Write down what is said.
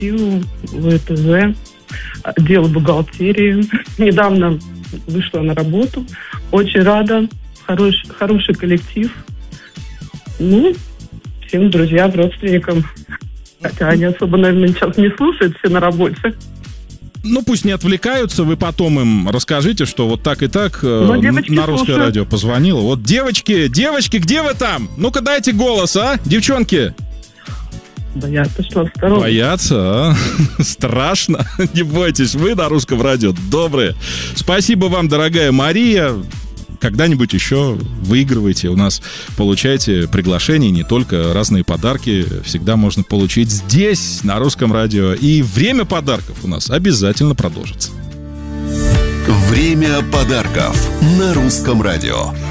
коллективу ВТЗ, отдел бухгалтерии. Недавно вышла на работу. Очень рада. Хороший коллектив. Ну, всем друзьям, родственникам. Хотя они особо, наверное, сейчас не слушают, все на работе. Ну, пусть не отвлекаются, вы потом им расскажите, что вот так и так на русское радио позвонила. Вот девочки, где вы там? Ну-ка дайте голос, а, девчонки? Боятся, что осторожно. Боятся, а? Страшно. Не бойтесь, вы на русском радио добрые. Спасибо вам, дорогая Мария. Когда-нибудь еще выигрывайте у нас, получайте приглашения, не только разные подарки всегда можно получить здесь, на русском радио. И время подарков у нас обязательно продолжится. Время подарков на русском радио.